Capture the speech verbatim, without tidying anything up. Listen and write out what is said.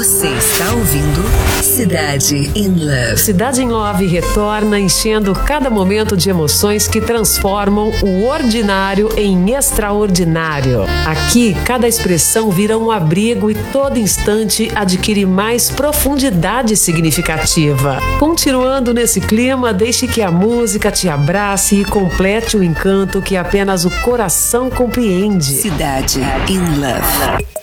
Você está ouvindo Cidade in Love. Cidade in Love retorna enchendo cada momento de emoções que transformam o ordinário em extraordinário. Aqui, cada expressão vira um abrigo e todo instante adquire mais profundidade significativa. Continuando nesse clima, deixe que a música te abrace e complete o encanto que apenas o coração compreende. Cidade in Love.